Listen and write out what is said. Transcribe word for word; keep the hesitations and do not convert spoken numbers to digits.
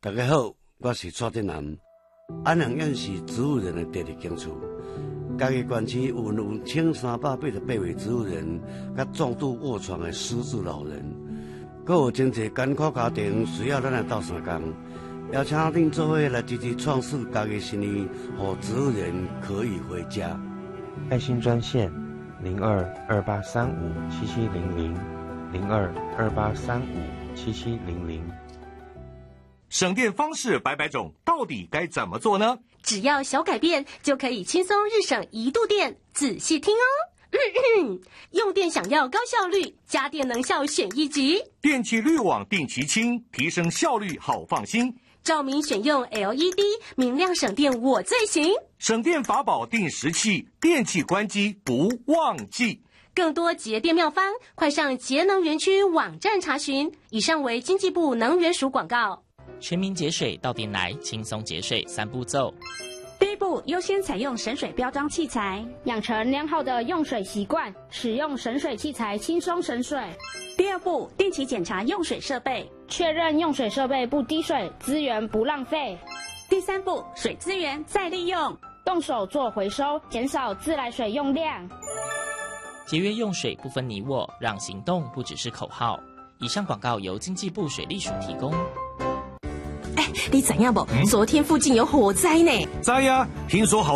大家好，我是蔡振南。安阳县是植物人的第二警处，家己县区有有千三百八十八位植物人，甲重度卧床的失智老人，阁有真侪艰苦家庭需要咱来斗相共，邀请恁做伙来积极创设家己生意，让植物人可以回家。 爱心专线零二二八三五七七零零零二二八三五七七零零。 省电方式百百种，到底该怎么做呢？ 只要小改变，就可以轻松日省一度电。仔细听哦，咳咳用电想要高效率，家电能效选一级。 电器滤网定期清，提升效率好放心。 照明选用 L E D， 明亮省电我最行。 省电法宝定时器，电器关机不忘记。 更多节电妙方，快上节能园区网站查询。以上为经济部能源署广告。 全民节水到店来，轻松节水三步骤。 第一步，优先采用省水标章器材，养成良好的用水习惯，使用省水器材轻松省水。第二步，定期检查用水设备，确认用水设备不滴水，资源不浪费。第三步，水资源再利用，动手做回收，减少自来水用量。 节约用水不分你我，让行动不只是口号。以上广告由经济部水利署提供。 哎，你知影不？昨天附近有火灾呢。 知呀，听说好。